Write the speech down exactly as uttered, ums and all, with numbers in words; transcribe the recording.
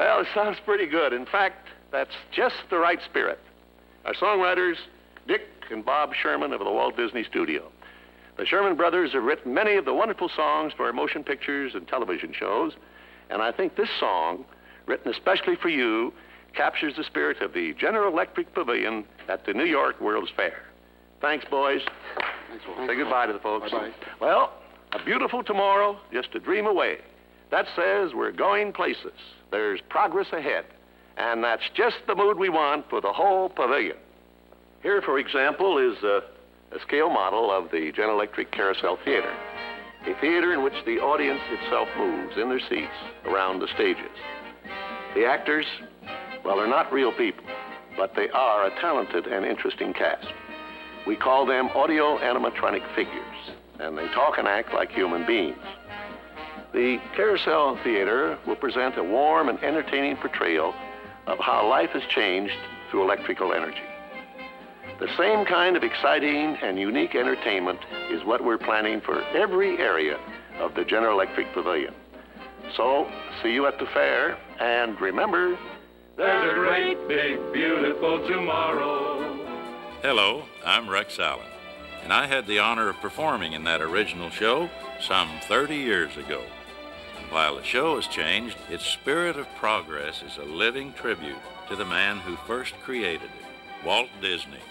Well, it sounds pretty good. In fact, that's just the right spirit. Our songwriters, Dick and Bob Sherman of the Walt Disney Studio. The Sherman brothers have written many of the wonderful songs for motion pictures and television shows, and I think this song, written especially for you, captures the spirit of the General Electric Pavilion at the New York World's Fair. Thanks, boys. Thanks, Walt. Say goodbye to the folks. Bye-bye. Well, a beautiful tomorrow, just a dream away. That says we're going places. There's progress ahead. And that's just the mood we want for the whole pavilion. Here, for example, is a, a scale model of the General Electric Carousel Theater, a theater in which the audience itself moves in their seats around the stages. The actors, well, they're not real people, but they are a talented and interesting cast. We call them audio animatronic figures, and they talk and act like human beings. The Carousel Theater will present a warm and entertaining portrayal of how life has changed through electrical energy. The same kind of exciting and unique entertainment is what we're planning for every area of the General Electric Pavilion. So, see you at the fair, and remember, there's a great, big, beautiful tomorrow. Hello, I'm Rex Allen, and I had the honor of performing in that original show some thirty years ago. And while the show has changed, its spirit of progress is a living tribute to the man who first created it, Walt Disney.